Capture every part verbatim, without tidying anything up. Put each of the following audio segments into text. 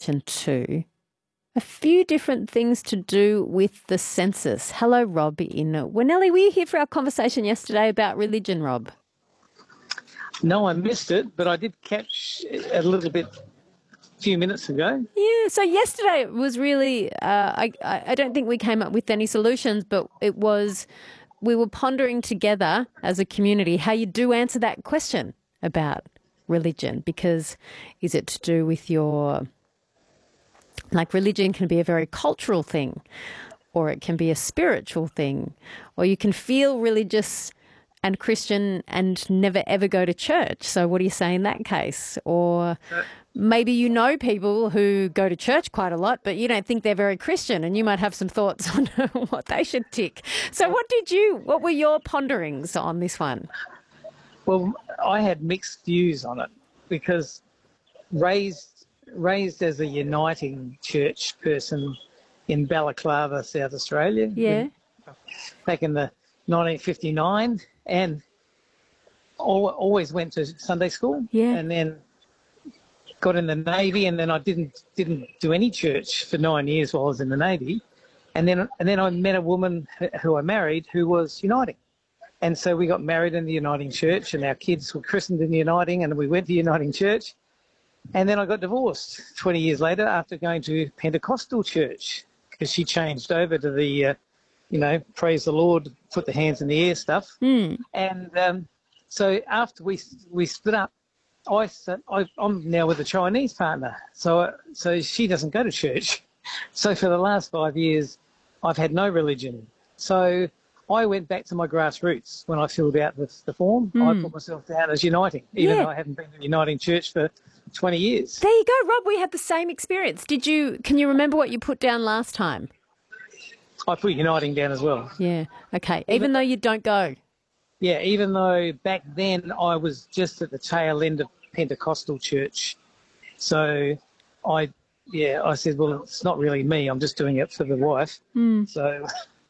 conversation to a few different things to do with the census. Hello, Rob in Winnellie. Were you here for our conversation yesterday about religion, Rob? No, I missed it, but I did catch a little bit a few minutes ago. Yeah, so yesterday it was really, uh, I, I don't think we came up with any solutions, but it was, we were pondering together as a community how you do answer that question about religion, because is it to do with your, like religion can be a very cultural thing, or it can be a spiritual thing, or you can feel religious and Christian and never ever go to church. So what do you say in that case? Or maybe you know people who go to church quite a lot, but you don't think they're very Christian, and you might have some thoughts on what they should tick. So what did you, what were your ponderings on this one? Well, I had mixed views on it because raised raised as a uniting church person in Balaclava, South Australia. Yeah. Back in the nineteen fifty-nine, and always went to Sunday school. Yeah. And then got in the Navy, and then I didn't didn't do any church for nine years while I was in the Navy. And then and then I met a woman who I married who was uniting. And so we got married in the Uniting Church, and our kids were christened in the Uniting, and we went to Uniting Church. And then I got divorced twenty years later after going to Pentecostal church, because she changed over to the, uh, you know, praise the Lord, put the hands in the air stuff. Mm. And um, so after we we split up, I, I, I'm now with a Chinese partner. So, so she doesn't go to church. So for the last five years, I've had no religion. So I went back to my grassroots when I filled out the, the form. Mm. I put myself down as uniting, even Yeah. though I haven't been to Uniting Church for twenty years. There you go, Rob. We had the same experience. Did you, can you remember what you put down last time? I put uniting down as well. Yeah. Okay. Even, Even though you don't go. Yeah, even though back then I was just at the tail end of Pentecostal church. So I, yeah, I said, well, it's not really me. I'm just doing it for the wife. Mm. So,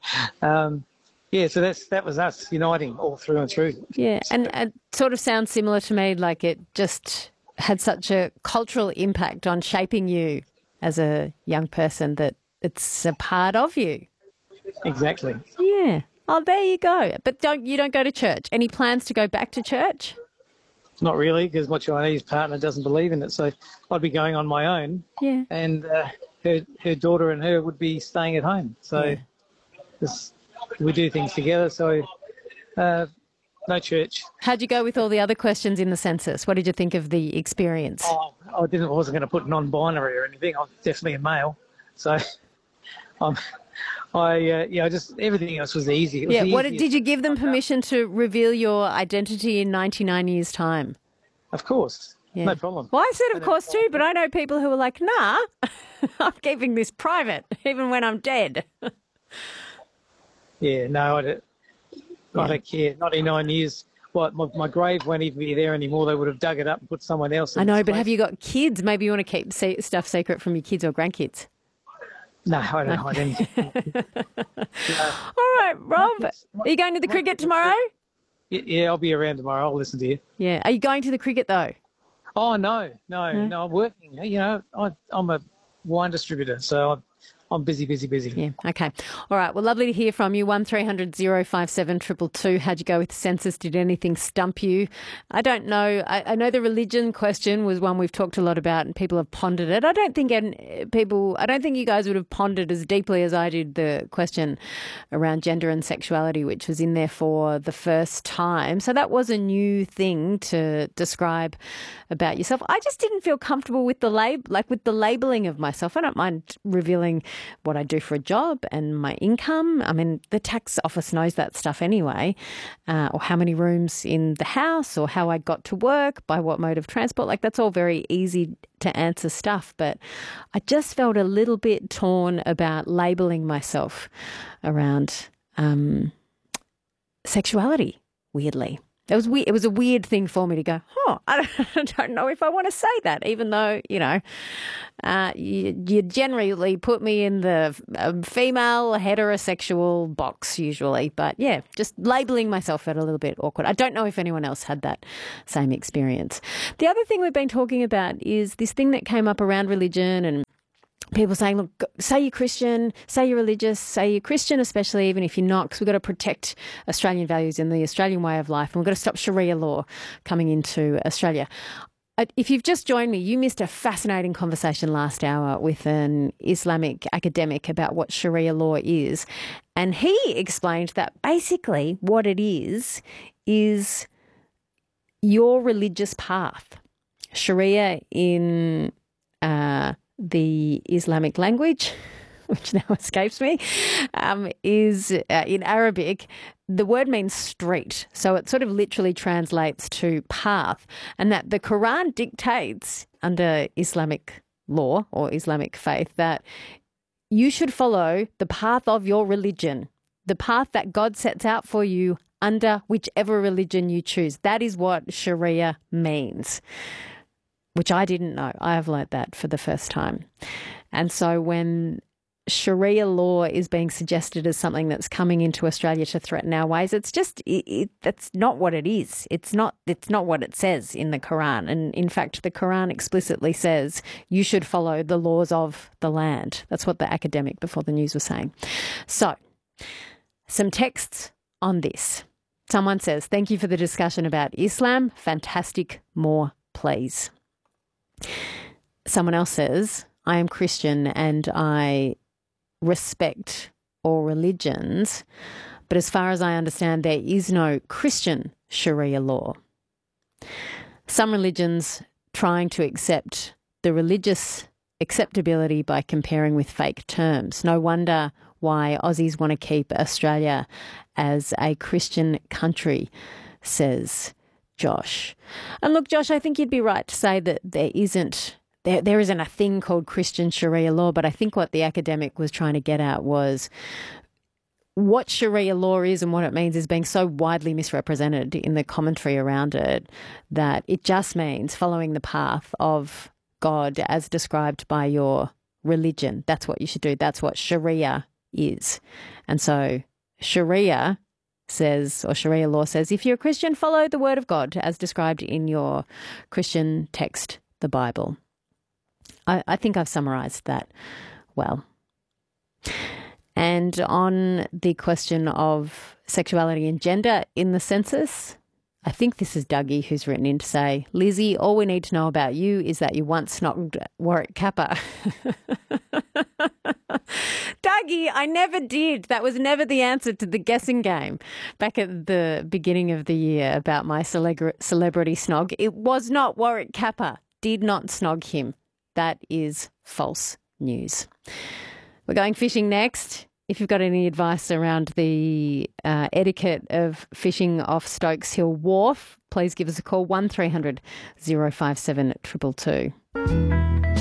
um, yeah, so that's that was us uniting all through and through. Yeah, and it sort of sounds similar to me, like it just had such a cultural impact on shaping you as a young person that it's a part of you. Exactly. Yeah. Oh, there you go. But don't you don't go to church. Any plans to go back to church? Not really, because my Chinese partner doesn't believe in it. So I'd be going on my own. Yeah. And uh, her her daughter and her would be staying at home. So Yeah. this, we do things together. So uh, no church. How'd you go with all the other questions in the census? What did you think of the experience? Oh, I didn't. I wasn't going to put non-binary or anything. I'm definitely a male. So I'm. I uh, yeah, just everything else was easy. It was Yeah, what easiest. did you give them permission to reveal your identity in ninety-nine years' time? Of course, Yeah. no problem. Well, I said of course too, but I know people who are like, nah, I'm keeping this private, even when I'm dead. Yeah, no, I don't, Yeah. I don't care. ninety-nine years. What, my, my grave won't even be there anymore. They would have dug it up and put someone else in I know, its but place. have you got kids? Maybe you want to keep se- stuff secret from your kids or grandkids. No, I don't hide anything. No. All right, Rob, are you going to the cricket tomorrow? Yeah, yeah, I'll be around tomorrow. I'll listen to you. Yeah. Are you going to the cricket though? Oh, no, no, No? no, I'm working. You know, I, I'm a wine distributor, so I'm, I'm busy, busy, busy. Yeah. Okay. All right. Well, lovely to hear from you. One three hundred oh five seven two two two. How'd you go with the census? Did anything stump you? I don't know. I, I know the religion question was one we've talked a lot about, and people have pondered it. I don't think an- people. I don't think you guys would have pondered as deeply as I did the question around gender and sexuality, which was in there for the first time. So that was a new thing to describe about yourself. I just didn't feel comfortable with the lab, like with the labeling of myself. I don't mind revealing what I do for a job and my income. I mean, the tax office knows that stuff anyway, uh, or how many rooms in the house, or how I got to work, by what mode of transport. Like, that's all very easy to answer stuff. But I just felt a little bit torn about labeling myself around um, sexuality, weirdly. It was weird. It was a weird thing for me to go, oh, I don't, I don't know if I want to say that, even though, you know, uh, you, you generally put me in the um, female heterosexual box usually. But yeah, just labeling myself felt a little bit awkward. I don't know if anyone else had that same experience. The other thing we've been talking about is this thing that came up around religion and people saying, look, say you're Christian, say you're religious, say you're Christian, especially even if you're not, because we've got to protect Australian values and the Australian way of life, and we've got to stop Sharia law coming into Australia. If you've just joined me, you missed a fascinating conversation last hour with an Islamic academic about what Sharia law is. And he explained that basically what it is, is your religious path. Sharia in uh, the Islamic language, which now escapes me, um, is uh, in Arabic. The word means street. So it sort of literally translates to path, and that the Quran dictates under Islamic law or Islamic faith that you should follow the path of your religion, the path that God sets out for you under whichever religion you choose. That is what Sharia means, which I didn't know. I have learnt that for the first time. And so when Sharia law is being suggested as something that's coming into Australia to threaten our ways, it's just it, it, that's not what it is. It's not it's not what it says in the Quran. And in fact, the Quran explicitly says you should follow the laws of the land. That's what the academic before the news was saying. So, some texts on this. Someone says, thank you for the discussion about Islam. Fantastic. More, please. Someone else says, I am Christian and I respect all religions, but as far as I understand, there is no Christian Sharia law. Some religions trying to accept the religious acceptability by comparing with fake terms. No wonder why Aussies want to keep Australia as a Christian country, says Josh. And look, Josh, I think you'd be right to say that there isn't There, there isn't a thing called Christian Sharia law, but I think what the academic was trying to get at was what Sharia law is and what it means is being so widely misrepresented in the commentary around it that it just means following the path of God as described by your religion. That's what you should do. That's what Sharia is. And so Sharia says, or Sharia law says, if you're a Christian, follow the word of God as described in your Christian text, the Bible. I, I think I've summarised that well. And on the question of sexuality and gender in the census, I think this is Dougie who's written in to say, Lizzie, all we need to know about you is that you once snogged Warwick Kappa. Dougie, I never did. That was never the answer to the guessing game back at the beginning of the year about my celebra- celebrity snog. It was not Warwick Kappa. Did not snog him. That is false news. We're going fishing next. If you've got any advice around the uh, etiquette of fishing off Stokes Hill Wharf, please give us a call, one three hundred, zero five seven, two two two.